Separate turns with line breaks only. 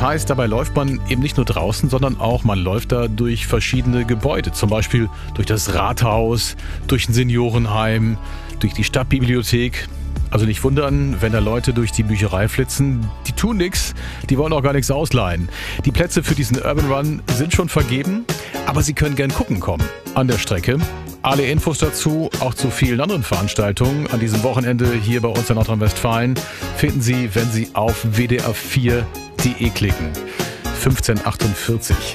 heißt, dabei läuft man eben nicht nur draußen, sondern auch, man läuft da durch verschiedene Gebäude. Zum Beispiel durch das Rathaus, durch ein Seniorenheim, durch die Stadtbibliothek. Also nicht wundern, wenn da Leute durch die Bücherei flitzen. Die tun nichts, die wollen auch gar nichts ausleihen. Die Plätze für diesen Urban Run sind schon vergeben, aber Sie können gern gucken kommen an der Strecke. Alle Infos dazu, auch zu vielen anderen Veranstaltungen an diesem Wochenende hier bei uns in Nordrhein-Westfalen, finden Sie, wenn Sie auf wdr4.de klicken. 1548.